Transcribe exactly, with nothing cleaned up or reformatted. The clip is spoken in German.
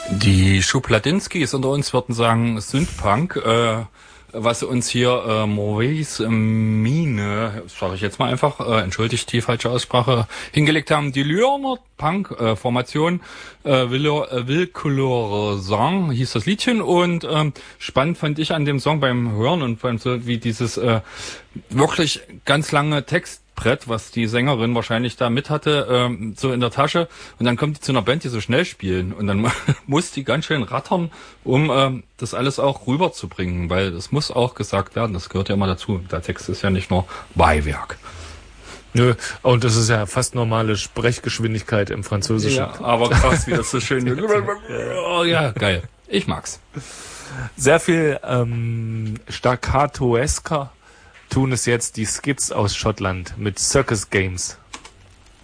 Die Schubladinskis unter uns würden sagen Synthpunk, äh, was uns hier äh, Maurice Mine, sage ich jetzt mal einfach, äh, entschuldigt die falsche Aussprache, hingelegt haben. Die Lyoner Punk-Formation äh, Villcolore Song hieß das Liedchen und ähm, spannend fand ich an dem Song beim Hören und beim so wie dieses äh, wirklich ganz lange Text Brett, was die Sängerin wahrscheinlich da mit hatte, ähm, so in der Tasche. Und dann kommt die zu einer Band, die so schnell spielen. Und dann muss die ganz schön rattern, um ähm, das alles auch rüberzubringen. Weil das muss auch gesagt werden. Das gehört ja immer dazu. Der Text ist ja nicht nur Beiwerk. Nö, und das ist ja fast normale Sprechgeschwindigkeit im Französischen. Ja, aber krass, wie das so schön... Oh, ja, geil. Ich mag's. Sehr viel ähm, staccatoesker tun es jetzt die Skids aus Schottland mit Circus Games.